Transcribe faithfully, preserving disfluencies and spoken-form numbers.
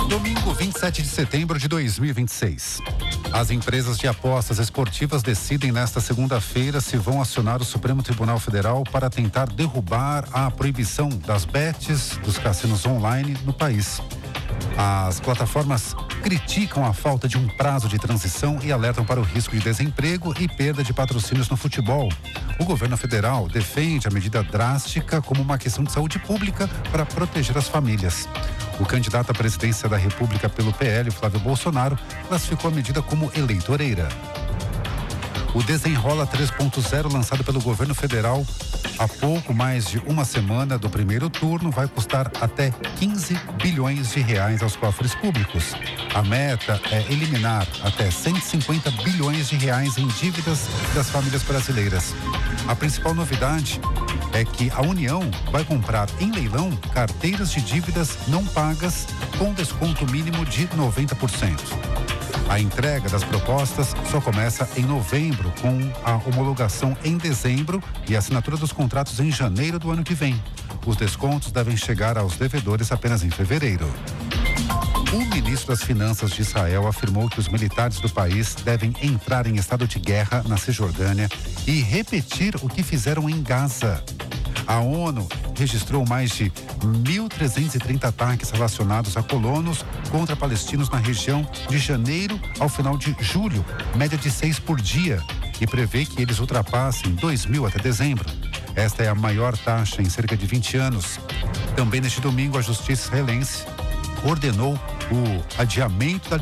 Domingo, vinte e sete de setembro de dois mil e vinte e seis. As empresas de apostas esportivas decidem nesta segunda-feira se vão acionar o Supremo Tribunal Federal para tentar derrubar a proibição das bets dos cassinos online no país. As plataformas criticam a falta de um prazo de transição e alertam para o risco de desemprego e perda de patrocínios no futebol. O governo federal defende a medida drástica como uma questão de saúde pública para proteger as famílias. O candidato à presidência da República pelo P L, Flávio Bolsonaro, classificou a medida como eleitoreira. O Desenrola três ponto zero, lançado pelo governo federal há pouco mais de uma semana do primeiro turno, vai custar até quinze bilhões de reais aos cofres públicos. A meta é eliminar até cento e cinquenta bilhões de reais em dívidas das famílias brasileiras. A principal novidade é que a União vai comprar em leilão carteiras de dívidas não pagas com desconto mínimo de noventa por cento. A entrega das propostas só começa em novembro, com a homologação em dezembro e a assinatura dos contratos em janeiro do ano que vem. Os descontos devem chegar aos devedores apenas em fevereiro. O ministro das Finanças de Israel afirmou que os militares do país devem entrar em estado de guerra na Cisjordânia e repetir o que fizeram em Gaza. A ONU registrou mais de mil trezentos e trinta ataques relacionados a colonos contra palestinos na região de janeiro ao final de julho, média de seis por dia, e prevê que eles ultrapassem dois mil até dezembro. Esta é a maior taxa em cerca de vinte anos. Também neste domingo, a justiça israelense ordenou o adiamento da